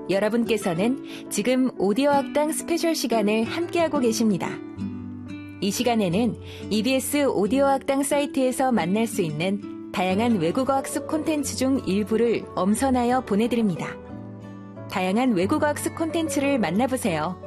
여러분께서는 지금 오디오 학당 스페셜 시간을 함께하고 계십니다. 이 시간에는 EBS 오디오 학당 사이트에서 만날 수 있는 다양한 외국어 학습 콘텐츠 중 일부를 엄선하여 보내드립니다. 다양한 외국어 학습 콘텐츠를 만나보세요.